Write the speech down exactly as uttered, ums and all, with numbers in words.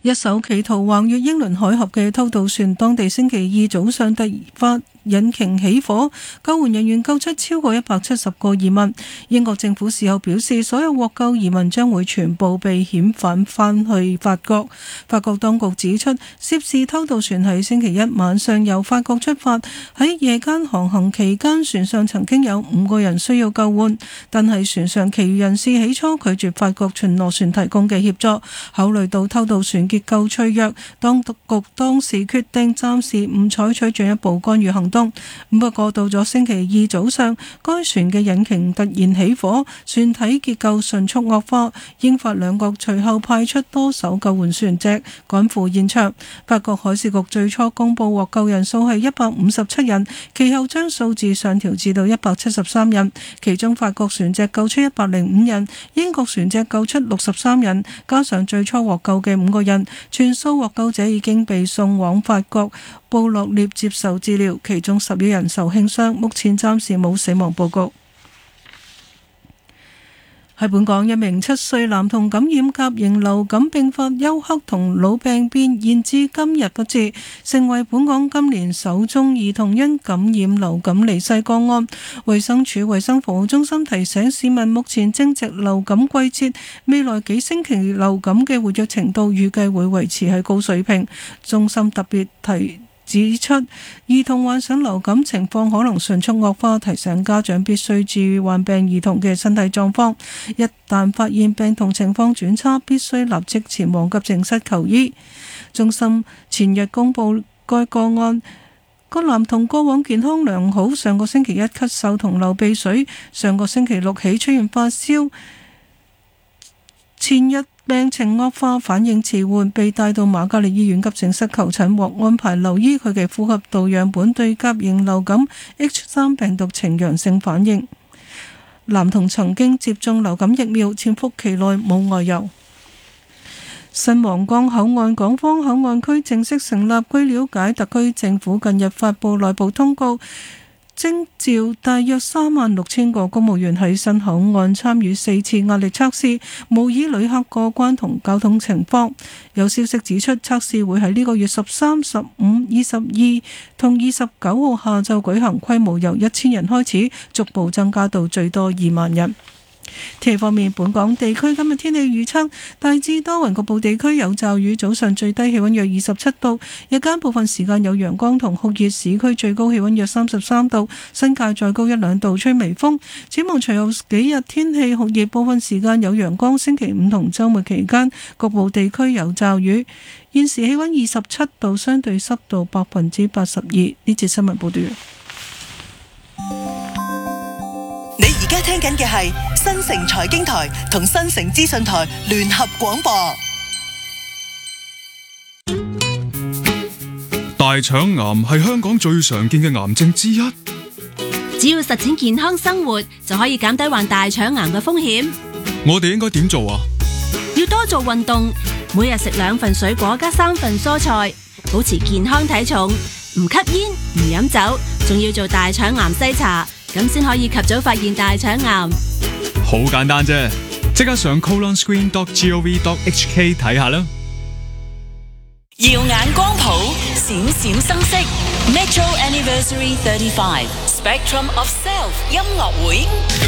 一艘企圖橫越英倫海峽嘅偷渡船，當地星期二早上突發引擎起火，救援人員救出超過一百七十個移民。英國政府事後表示，所有獲救移民將會全部被遣返返去法國。法國當局指出，涉事偷渡船喺星期一晚上由法國出發，喺夜間航行期間，船上曾經有五個人需要救援，但係船上其餘人士起初拒絕法國巡邏船提供嘅協助。考慮到偷渡船結構脆弱，當局當時決定暫時唔採取進一步干預行動。不過到咗星期二早上，該船嘅引擎突然起火，船體結構迅速惡化。英法兩國隨後派出多艘救援船隻趕赴現場。法國海事局最初公布獲救人數係一百五十七人，其後將數字上調至到一百七十三人，其中法國船隻救出一百零五人，英國船隻救出六十三人，加上最初獲救嘅五個人，全數獲救者已經被送往法國布洛涅接受治療，其中十一人受輕傷，目前暫時冇死亡報告。喺本港，一名七歲男童感染甲型流感併發休克同腦病變，現至今日不治，成為本港今年首宗兒童因感染流感離世個案。衛生署衛生服務中心提醒市民，目前正值流感季節，未來幾星期流感嘅活躍程度預計會維持喺高水平。中心特別提指出，兒童患上流感情況可能迅速惡化，提醒家長必須注意患病兒童嘅身體狀況。一旦發現病童情況轉差，必須立即前往急症室求醫。中心前日公布該個案，個男童過往健康良好，上個星期一咳嗽同流鼻水，上個星期六起出現發燒，前日病情惡化，反應遲緩，被帶到瑪嘉烈醫院急症室求診，獲安排留醫。佢嘅呼吸道樣本對甲型流感 H 三 病毒呈陽性反應。男童曾經接種流感疫苗，潛伏期內冇外遊。新皇崗口岸港方口岸區正式成立。據了解，特區政府近日發布內部通告，徵召大約三萬六千個公務員喺新口岸參與四次壓力測試，模擬旅客過關同交通情況。有消息指出，測試會喺呢個月十三、十五、二十二同二十九號下晝舉行，規模由一千人開始，逐步增加到最多二萬人。天氣方面，本港地區今日天氣預測大致多雲，局部地區有驟雨，早上最低氣溫約二十七度，日間部分時間有陽光同酷熱，市區最高氣溫約三十三度，新界再高一兩度，吹微風。展望隨後幾日天氣酷熱，部分時間有陽光，星期五同周末期間局部地區有驟雨。現時氣溫二十七度，相對濕度百分之八十二。呢節新聞報道。 你而家聽緊嘅係新城財經台同新城資訊台聯合廣播。 大腸癌係香港最常見嘅癌症之一。 只要實踐健康生活，就可以減低患大腸癌嘅風險。 我哋應該點做啊？ 要多做運動，每日食兩份水果加三份蔬菜，保持健康體重，唔吸煙唔飲酒，仲要做大腸癌篩查，咁先可以及早發現大腸癌。 好簡單啫，即刻上 colon screen dot gov dot hk 睇下啦。 耀眼光譜，閃閃生色 ，Metro Anniversary thirty-five Spectrum of Self 音樂會。